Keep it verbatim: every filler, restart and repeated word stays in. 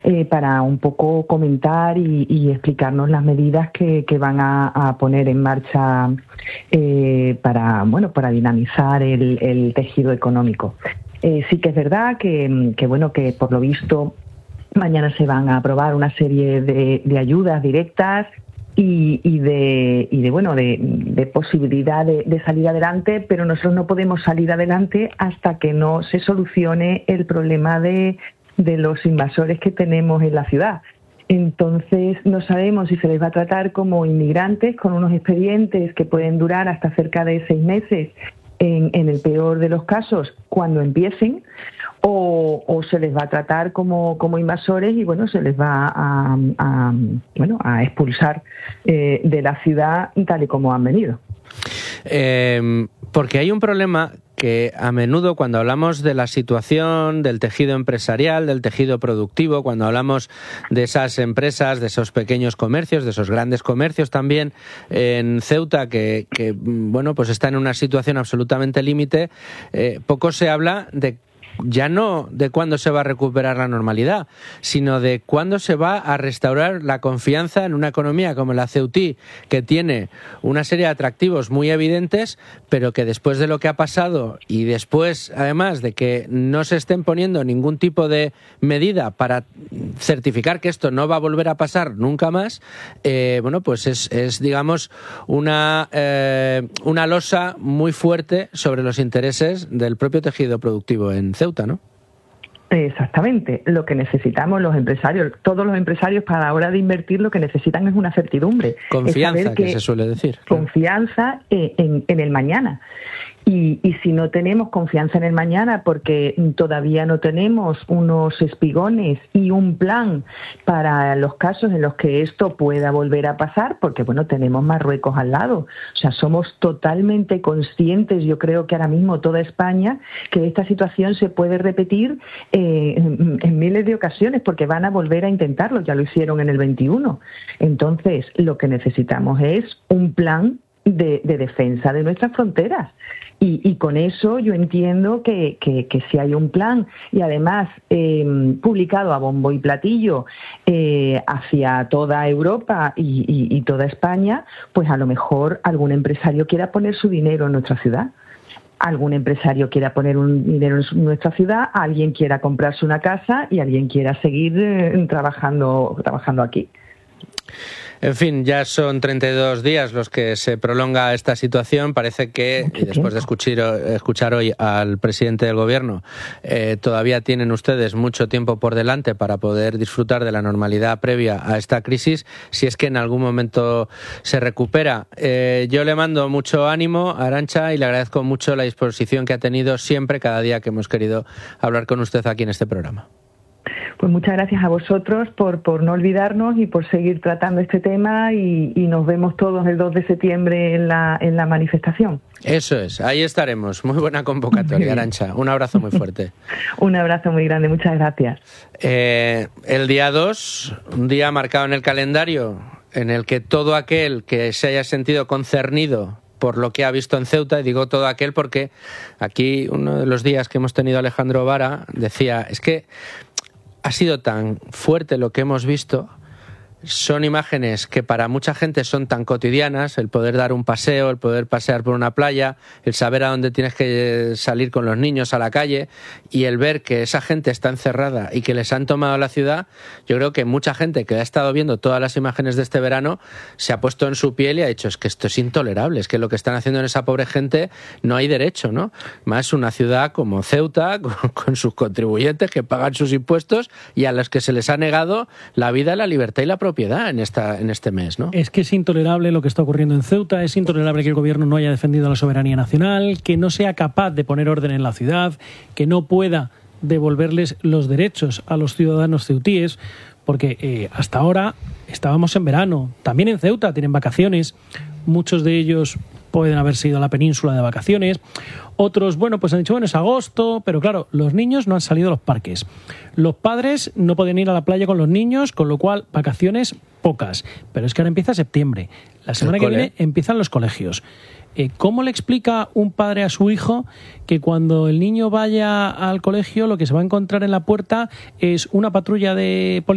eh, para un poco comentar y, y explicarnos las medidas que, que van a, a poner en marcha eh, para, bueno, para dinamizar el, el tejido económico. Eh, sí que es verdad que, que, bueno, que por lo visto mañana se van a aprobar una serie de, de ayudas directas y, y de y de bueno de, de posibilidad de, de salir adelante, pero nosotros no podemos salir adelante hasta que no se solucione el problema de, de los invasores que tenemos en la ciudad. Entonces no sabemos si se les va a tratar como inmigrantes con unos expedientes que pueden durar hasta cerca de seis meses en, en el peor de los casos cuando empiecen, o, o se les va a tratar como, como invasores y bueno, se les va a, a, bueno, a expulsar eh, de la ciudad tal y como han venido. Eh, porque hay un problema que a menudo cuando hablamos de la situación del tejido empresarial, del tejido productivo, cuando hablamos de esas empresas, de esos pequeños comercios, de esos grandes comercios también en Ceuta que, que bueno, pues está en una situación absolutamente límite, eh, poco se habla de ya no de cuándo se va a recuperar la normalidad, sino de cuándo se va a restaurar la confianza en una economía como la ceutí, que tiene una serie de atractivos muy evidentes, pero que después de lo que ha pasado y después, además, de que no se estén poniendo ningún tipo de medida para certificar que esto no va a volver a pasar nunca más, eh, bueno, pues es, es digamos, una, eh, una losa muy fuerte sobre los intereses del propio tejido productivo en Ceuta. ¿No? Exactamente. Lo que necesitamos los empresarios, todos los empresarios para la hora de invertir, lo que necesitan es una certidumbre. Confianza, que, que se suele decir. Confianza en, en, en el mañana. Y, y si no tenemos confianza en el mañana porque todavía no tenemos unos espigones y un plan para los casos en los que esto pueda volver a pasar, porque bueno, tenemos Marruecos al lado. O sea, somos totalmente conscientes, yo creo que ahora mismo toda España, que esta situación se puede repetir eh, en, en miles de ocasiones porque van a volver a intentarlo, ya lo hicieron en el veintiuno. Entonces, lo que necesitamos es un plan de, de defensa de nuestras fronteras. Y, y con eso yo entiendo que, que, que si hay un plan y además eh, publicado a bombo y platillo eh, hacia toda Europa y, y, y toda España, pues a lo mejor algún empresario quiera poner su dinero en nuestra ciudad. Algún empresario quiera poner un dinero en nuestra ciudad, alguien quiera comprarse una casa y alguien quiera seguir eh, trabajando, trabajando aquí. En fin, ya son treinta y dos días los que se prolonga esta situación. Parece que, y después de escuchar, escuchar hoy al presidente del Gobierno, eh, todavía tienen ustedes mucho tiempo por delante para poder disfrutar de la normalidad previa a esta crisis, si es que en algún momento se recupera. Eh, yo le mando mucho ánimo a Arantxa y le agradezco mucho la disposición que ha tenido siempre, cada día que hemos querido hablar con usted aquí en este programa. Pues muchas gracias a vosotros por, por no olvidarnos y por seguir tratando este tema y, y nos vemos todos el dos de septiembre en la, en la manifestación. Eso es, ahí estaremos. Muy buena convocatoria, Arantxa. Un abrazo muy fuerte. Un abrazo muy grande, muchas gracias. Eh, el día dos, un día marcado en el calendario en el que todo aquel que se haya sentido concernido por lo que ha visto en Ceuta, y digo todo aquel porque aquí uno de los días que hemos tenido Alejandro Vara decía, es que ha sido tan fuerte lo que hemos visto, son imágenes que para mucha gente son tan cotidianas, el poder dar un paseo, el poder pasear por una playa, el saber a dónde tienes que salir con los niños a la calle y el ver que esa gente está encerrada y que les han tomado la ciudad. Yo creo que mucha gente que ha estado viendo todas las imágenes de este verano se ha puesto en su piel y ha dicho, es que esto es intolerable, es que lo que están haciendo en esa pobre gente no hay derecho, ¿no? Más una ciudad como Ceuta, con, con sus contribuyentes que pagan sus impuestos y a los que se les ha negado la vida, la libertad y la propiedad en esta en este mes, ¿no? Es que es intolerable lo que está ocurriendo en Ceuta, es intolerable que el gobierno no haya defendido la soberanía nacional, que no sea capaz de poner orden en la ciudad, que no pueda devolverles los derechos a los ciudadanos ceutíes, porque eh, hasta ahora estábamos en verano, también en Ceuta tienen vacaciones, muchos de ellos pueden haberse ido a la península de vacaciones, otros, bueno, pues han dicho, bueno, es agosto, pero claro, los niños no han salido a los parques, los padres no pueden ir a la playa con los niños, con lo cual vacaciones pocas, pero es que ahora empieza septiembre, la semana que viene empiezan los colegios. Eh, ¿Cómo le explica un padre a su hijo que cuando el niño vaya al colegio lo que se va a encontrar en la puerta es una patrulla de policía